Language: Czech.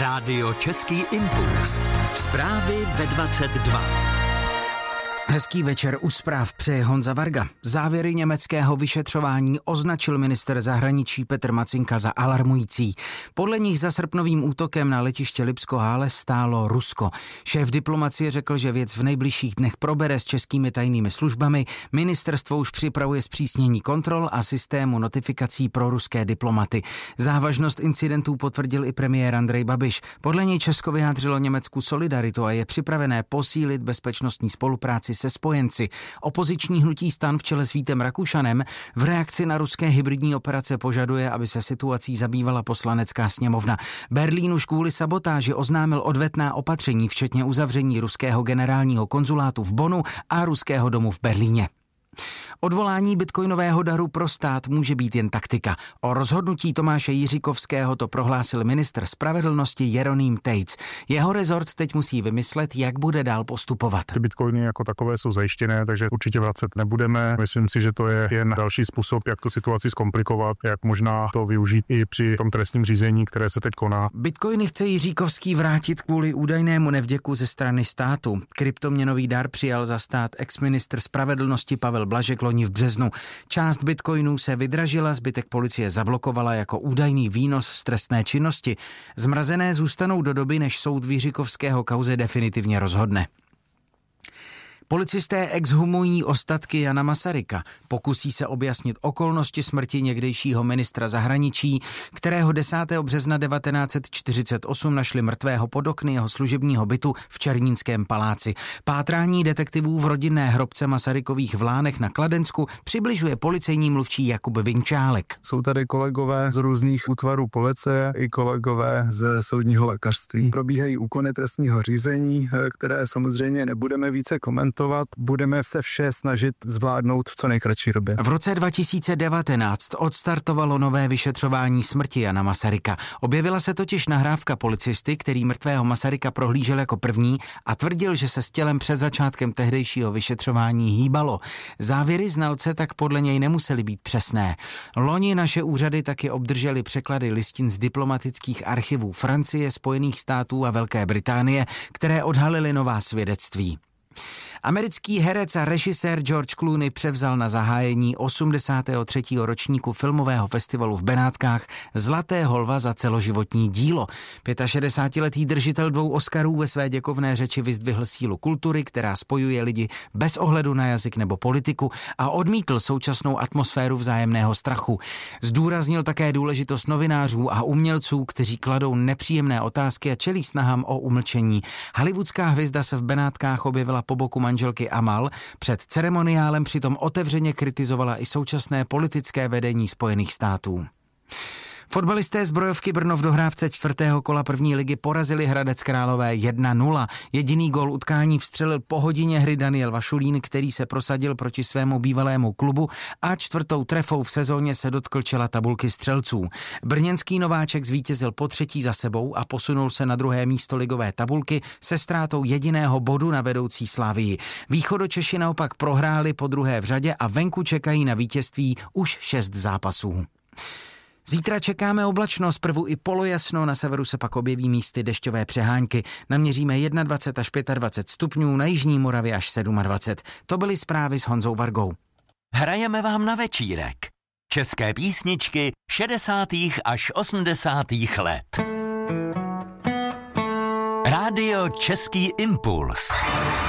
Rádio Český impuls. Zprávy ve 22. Hezký večer, u zpráv přeje Honza Varga. Závěry německého vyšetřování označil ministr zahraničí Petr Macinka za alarmující. Podle nich za srpnovým útokem na letiště Lipsko-Hále stálo Rusko. Šéf diplomacie řekl, že věc v nejbližších dnech probere s českými tajnými službami. Ministerstvo už připravuje zpřísnění kontrol a systému notifikací pro ruské diplomaty. Závažnost incidentů potvrdil i premiér Andrej Babiš. Podle něj Česko vyjádřilo Německu solidaritu a je připravené posílit bezpečnostní spolupráci se spojenci. Opoziční hnutí STAN v čele s Vítem Rakušanem v reakci na ruské hybridní operace požaduje, aby se situací zabývala poslanecká sněmovna. Berlín už kvůli sabotáži oznámil odvetná opatření, včetně uzavření ruského generálního konzulátu v Bonnu a ruského domu v Berlíně. Odvolání bitcoinového daru pro stát může být jen taktika. O rozhodnutí Tomáše Jiříkovského to prohlásil ministr spravedlnosti Jeroným Tejc. Jeho rezort teď musí vymyslet, jak bude dál postupovat. Ty bitcoiny jako takové jsou zajištěné, takže určitě vracet nebudeme. Myslím si, že to je jen další způsob, jak tu situaci zkomplikovat, jak možná to využít i při tom trestním řízení, které se teď koná. Bitcoiny chce Jiříkovský vrátit kvůli údajnému nevděku ze strany státu. Kryptoměnový dar přijal za stát exministr spravedlnosti Pavel Blažek loni v březnu. Část bitcoinů se vydražila, zbytek policie zablokovala jako údajný výnos z trestné činnosti. Zmrazené zůstanou do doby, než soud v Jiříkovského kauze definitivně rozhodne. Policisté exhumují ostatky Jana Masaryka. Pokusí se objasnit okolnosti smrti někdejšího ministra zahraničí, kterého 10. března 1948 našli mrtvého pod okny jeho služebního bytu v Černínském paláci. Pátrání detektivů v rodinné hrobce Masarykových v Lánech na Kladensku přibližuje policejní mluvčí Jakub Vinčálek. Jsou tady kolegové z různých útvarů policie i kolegové ze soudního lékařství. Probíhají úkony trestního řízení, které samozřejmě nebudeme více komentovat. Budeme se vše snažit zvládnout v co nejkratší době. V roce 2019 odstartovalo nové vyšetřování smrti Jana Masaryka. Objevila se totiž nahrávka policisty, který mrtvého Masaryka prohlížel jako první a tvrdil, že se s tělem před začátkem tehdejšího vyšetřování hýbalo. Závěry znalce tak podle něj nemusely být přesné. Loni naše úřady taky obdržely překlady listin z diplomatických archivů Francie, Spojených států a Velké Británie, které odhalily nová svědectví. Americký herec a režisér George Clooney převzal na zahájení 83. ročníku filmového festivalu v Benátkách Zlatého lva za celoživotní dílo. 65letý držitel 2 Oscarů ve své děkovné řeči vyzdvihl sílu kultury, která spojuje lidi bez ohledu na jazyk nebo politiku, a odmítl současnou atmosféru vzájemného strachu. Zdůraznil také důležitost novinářů a umělců, kteří kladou nepříjemné otázky a čelí snahám o umlčení. Hollywoodská hvězda se v Benátkách objevila po boku manželky Amal. Před ceremoniálem přitom otevřeně kritizovala i současné politické vedení Spojených států. Fotbalisté Zbrojovky Brno v dohrávce 4. kola první ligy porazili Hradec Králové 1-0. Jediný gól utkání vstřelil po hodině hry Daniel Vašulín, který se prosadil proti svému bývalému klubu a 4. trefou v sezóně se dotkl čela tabulky střelců. Brněnský nováček zvítězil po 3. za sebou a posunul se na 2. místo ligové tabulky se ztrátou jediného bodu na vedoucí Slavii. Východočeši naopak prohráli po 2. v řadě a venku čekají na vítězství už 6 zápasů. Zítra čekáme oblačno, zprvu i polojasno, na severu se pak objeví místy dešťové přehánky. Naměříme 21 až 25 stupňů, na jižní Moravě až 27. To byly zprávy s Honzou Vargou. Hrajeme vám na večírek. České písničky 60. až 80. let. Rádio Český impuls.